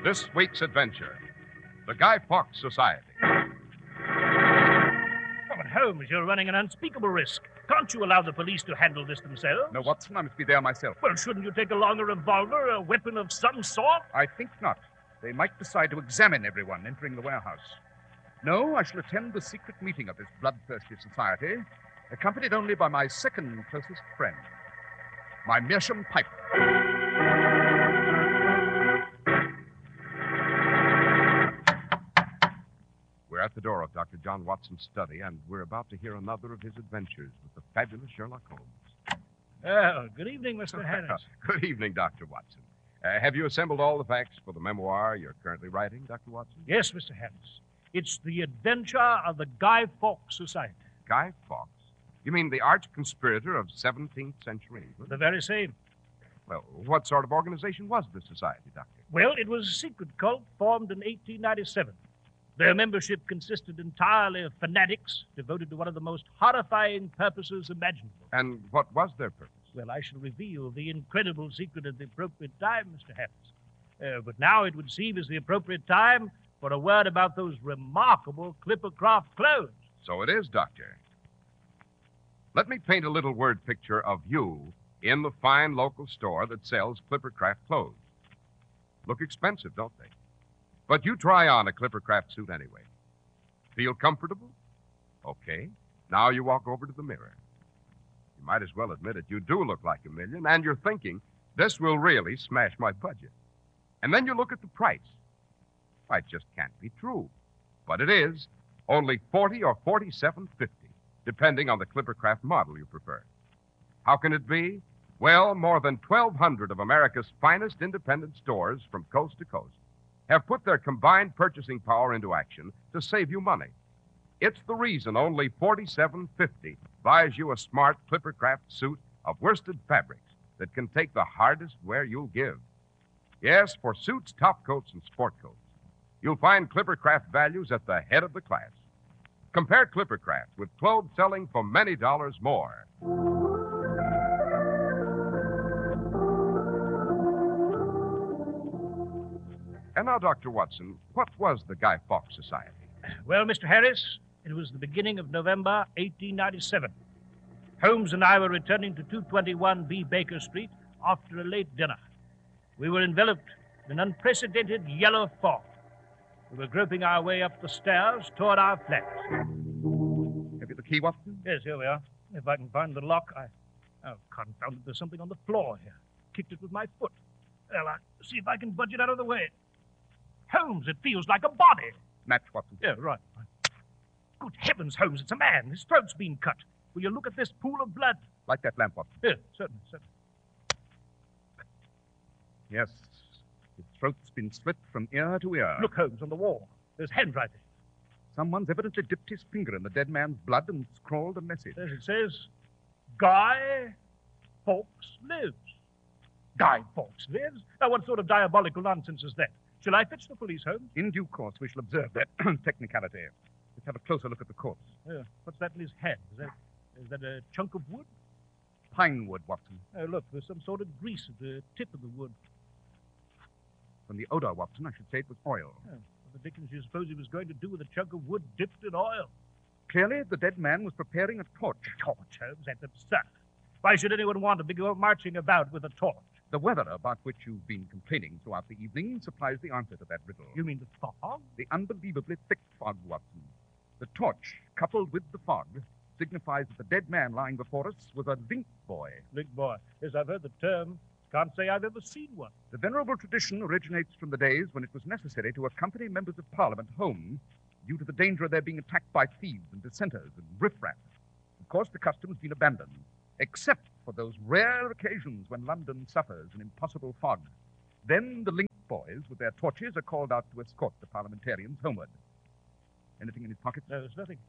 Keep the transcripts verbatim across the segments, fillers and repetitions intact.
This week's adventure, the Guy Fawkes Society. Oh, but Holmes, you're running an unspeakable risk. Can't you allow the police to handle this themselves? No, Watson, I must be there myself. Well, shouldn't you take along a revolver, a weapon of some sort? I think not. They might decide to examine everyone entering the warehouse. No, I shall attend the secret meeting of this bloodthirsty society, accompanied only by my second closest friend, my Meerschaum Piper. We're at the door of Doctor John Watson's study, and we're about to hear another of his adventures with the fabulous Sherlock Holmes. Oh, good evening, Mister Harris. Good evening, Doctor Watson. Uh, have you assembled all the facts for the memoir you're currently writing, Doctor Watson? Yes, Mister Harris. It's the adventure of the Guy Fawkes Society. Guy Fawkes? You mean the arch conspirator of seventeenth century England? The very same. Well, what sort of organization was this society, Doctor? Well, it was a secret cult formed in eighteen ninety-seven. Their membership consisted entirely of fanatics devoted to one of the most horrifying purposes imaginable. And what was their purpose? Well, I shall reveal the incredible secret at the appropriate time, Mister Harris. Uh, but now it would seem is the appropriate time for a word about those remarkable Clippercraft clothes. So it is, Doctor. Let me paint a little word picture of you in the fine local store that sells Clippercraft clothes. Look expensive, don't they? But you try on a Clippercraft suit anyway. Feel comfortable? Okay. Now you walk over to the mirror. You might as well admit it. You do look like a million, and you're thinking, this will really smash my budget. And then you look at the price. Why, it just can't be true. But it is. Only forty or forty-seven fifty, depending on the Clippercraft model you prefer. How can it be? Well, more than twelve hundred of America's finest independent stores from coast to coast have put their combined purchasing power into action to save you money. It's the reason only forty-seven fifty buys you a smart Clippercraft suit of worsted fabrics that can take the hardest wear you'll give. Yes, for suits, top coats, and sport coats, you'll find Clippercraft values at the head of the class. Compare Clippercraft with clothes selling for many dollars more. And now, Doctor Watson, what was the Guy Fawkes Society? Well, Mister Harris, it was the beginning of November, eighteen ninety-seven. Holmes and I were returning to two twenty-one B Baker Street after a late dinner. We were enveloped in an unprecedented yellow fog. We were groping our way up the stairs toward our flats. Have you the key, Watson? Yes, here we are. If I can find the lock, I... Oh, confound it, there's something on the floor here. Kicked it with my foot. Well, I'll see if I can budge it out of the way. Holmes, it feels like a body. Match, Watson. Yeah, right. Good heavens, Holmes, it's a man. His throat's been cut. Will you look at this pool of blood? Light that lamp, Watson. Yeah, certainly, certainly. Yes. His throat's been slit from ear to ear. Look, Holmes, on the wall. There's handwriting. Someone's evidently dipped his finger in the dead man's blood and scrawled a message. As it says, Guy Fawkes lives. Guy Fawkes lives? Now, what sort of diabolical nonsense is that? Shall I fetch the police, Holmes? In due course, we shall observe that technicality. Let's have a closer look at the corpse. Uh, what's that in his hand? Is that, is that a chunk of wood? Pine wood, Watson. Oh, look, there's some sort of grease at the tip of the wood. From the odor, Watson, I should say it was oil. Oh, what the dickens do you suppose he was going to do with a chunk of wood dipped in oil? Clearly, the dead man was preparing a torch. A torch, Holmes? That's absurd. Why should anyone want to be marching about with a torch? The weather about which you've been complaining throughout the evening supplies the answer to that riddle. You mean the fog? The unbelievably thick fog, Watson. The torch, coupled with the fog, signifies that the dead man lying before us was a link boy. Link boy. Yes, I've heard the term. Can't say I've ever seen one. The venerable tradition originates from the days when it was necessary to accompany members of Parliament home due to the danger of their being attacked by thieves and dissenters and riffraff. Of course, the custom has been abandoned, except for those rare occasions when London suffers an impossible fog. Then the link boys, with their torches, are called out to escort the parliamentarians homeward. Anything in his pocket? No, there's nothing.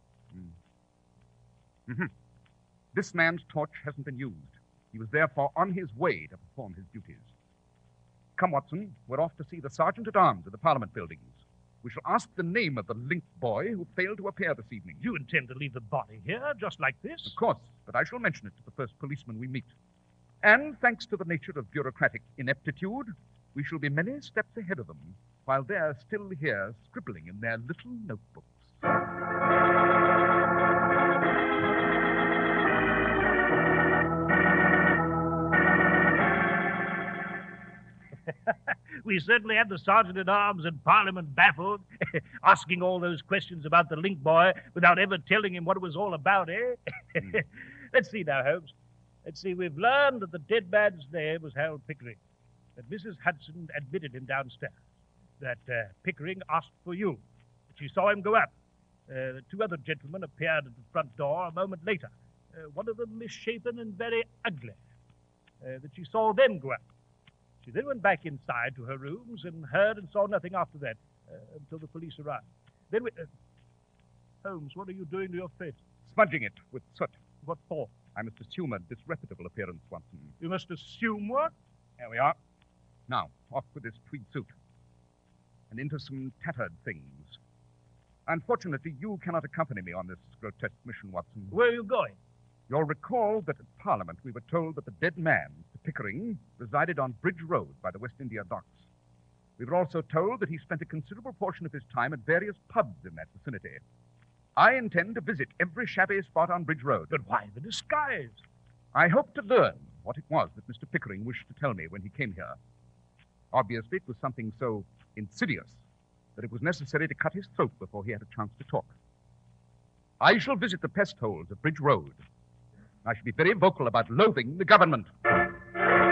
Mm. Mm-hmm. This man's torch hasn't been used. He was therefore on his way to perform his duties. Come, Watson, we're off to see the Sergeant-at-Arms of the Parliament buildings. We shall ask the name of the link boy who failed to appear this evening. You intend to leave the body here, just like this? Of course, but I shall mention it to the first policeman we meet. And thanks to the nature of bureaucratic ineptitude, we shall be many steps ahead of them while they're still here scribbling in their little notebooks. We certainly had the Sergeant-at-Arms and Parliament baffled, asking all those questions about the link boy without ever telling him what it was all about, eh? Mm. Let's see now, Holmes. Let's see, we've learned that the dead man's name was Harold Pickering, that Missus Hudson admitted him downstairs, that uh, Pickering asked for you, that she saw him go up. Uh, the two other gentlemen appeared at the front door a moment later, uh, one of them misshapen and very ugly, uh, that she saw them go up. She then went back inside to her rooms and heard and saw nothing after that uh, until the police arrived. Then we... Uh, Holmes, what are you doing to your face? Smudging it with soot. What for? I must assume a disreputable appearance, Watson. You must assume what? There we are. Now, off with this tweed suit. And into some tattered things. Unfortunately, you cannot accompany me on this grotesque mission, Watson. Where are you going? You'll recall that at Parliament we were told that the dead man, Pickering, resided on Bridge Road by the West India Docks. We were also told that he spent a considerable portion of his time at various pubs in that vicinity. I intend to visit every shabby spot on Bridge Road. But why the disguise? I hope to learn what it was that Mister Pickering wished to tell me when he came here. Obviously, it was something so insidious that it was necessary to cut his throat before he had a chance to talk. I shall visit the pest holes of Bridge Road. I shall be very vocal about loathing the government.